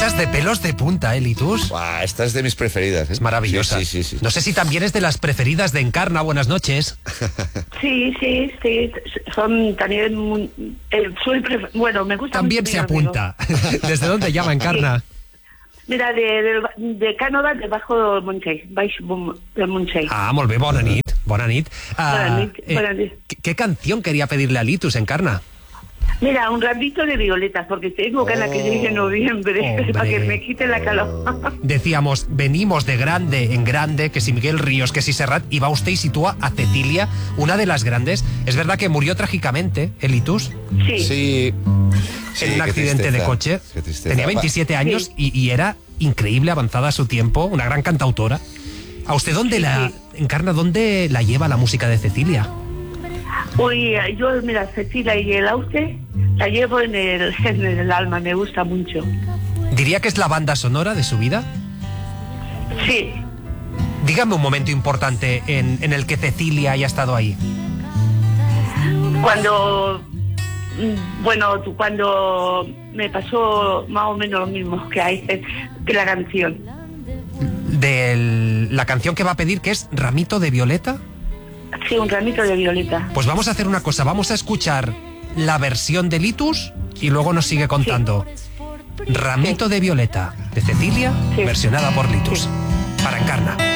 Esas de pelos de punta, Litus. Buah, esta es de mis preferidas. Es maravillosa. Sí. No sé si también es de las preferidas de Encarna. Buenas noches. Sí. Son también... bueno, me gusta También mucho. se apunta. ¿Desde dónde llama Encarna? Sí. Mira, de Cànova, debajo del Montseny, baix del Montseny. Ah, molt bé, bona nit. Bona nit. Bona nit. ¿Qué canción quería pedirle a Litus, Encarna? Mira, un ramito de violetas, porque tengo ganas que llegue en noviembre, para que me quite la calor. Decíamos, venimos de grande en grande, que si Miguel Ríos, que si Serrat, y va usted y sitúa a Cecilia, una de las grandes. Es verdad que murió trágicamente, Litus. Sí. En un accidente de coche. Tenía 27 años y era increíble, avanzada a su tiempo, una gran cantautora. ¿A usted Encarna, dónde la lleva la música de Cecilia? Uy, yo, mira, Cecilia y el Auste la llevo en el alma, me gusta mucho. ¿Diría que es la banda sonora de su vida? Sí. Dígame un momento importante en el que Cecilia haya estado ahí. Cuando me pasó más o menos lo mismo que la canción. De la canción que va a pedir, que es Ramito de Violeta. Sí, un ramito de violeta. Pues vamos a hacer una cosa, vamos a escuchar la versión de Litus y luego nos sigue contando. Ramito de Violeta, de Cecilia, versionada por Litus. Para Encarna.